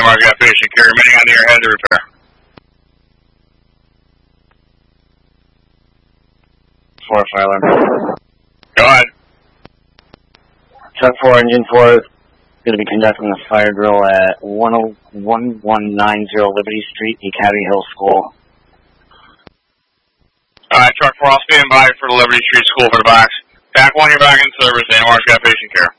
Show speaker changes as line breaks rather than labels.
AMR's got patient care. Remaining on the airhead to repair.
4 fire alarm.
Go ahead.
Truck 4, engine 4 is going to be conducting a fire drill at 1190 Liberty Street, Academy Hill School.
Alright, truck 4, I'll stand by for the Liberty Street School for the box. TAC 1, you're back in service. AMR's got patient care.